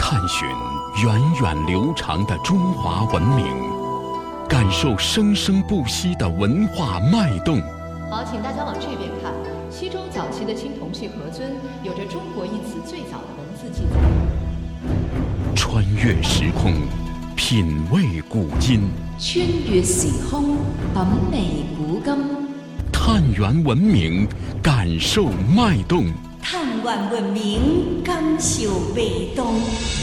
探寻源远流长的中华文明，感受生生不息的文化脉动。 好，请大家往这边看。西周早期的青铜器盒尊有着“中国”一词最早的文字记载。 穿越时空，品味古今； 穿越时空，品味古今； 探源文明，感受脉动； 探源文明，感受脉动。